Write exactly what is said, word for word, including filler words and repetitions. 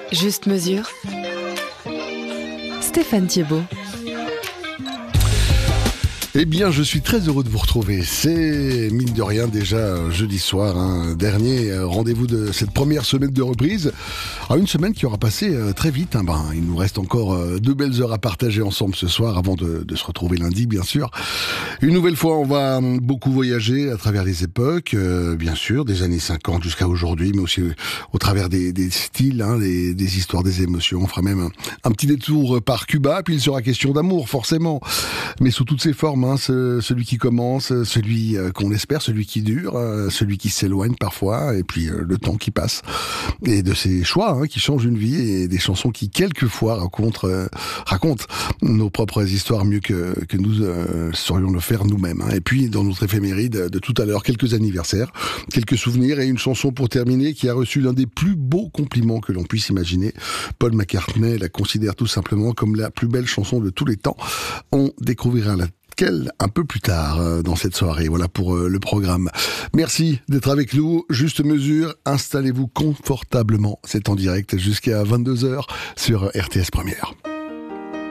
Juste mesure. Stéphane Thiebaud. Eh bien, je suis très heureux de vous retrouver. C'est, mine de rien, déjà jeudi soir, hein, dernier rendez-vous de cette première semaine de reprise. Alors, une semaine qui aura passé euh, très vite. Hein, ben, il nous reste encore euh, deux belles heures à partager ensemble ce soir avant de, de se retrouver lundi, bien sûr. Une nouvelle fois, on va beaucoup voyager à travers les époques, euh, bien sûr, des années cinquante jusqu'à aujourd'hui, mais aussi euh, au travers des, des styles, hein, des, des histoires, des émotions. On fera même un, un petit détour par Cuba, puis il sera question d'amour, forcément, mais sous toutes ses formes. Hein, ce, celui qui commence, celui euh, qu'on espère, celui qui dure, euh, celui qui s'éloigne parfois, et puis euh, le temps qui passe. Et de ces choix hein, qui changent une vie, et des chansons qui, quelquefois, racontent, euh, racontent nos propres histoires mieux que, que nous euh, saurions le faire nous-mêmes. Hein. Et puis, dans notre éphéméride de tout à l'heure, quelques anniversaires, quelques souvenirs, et une chanson pour terminer qui a reçu l'un des plus beaux compliments que l'on puisse imaginer. Paul McCartney la considère tout simplement comme la plus belle chanson de tous les temps. On découvrira la un peu plus tard euh, dans cette soirée. Voilà pour euh, le programme. Merci d'être avec nous. Juste mesure, installez-vous confortablement. C'est en direct jusqu'à vingt-deux heures sur R T S Première.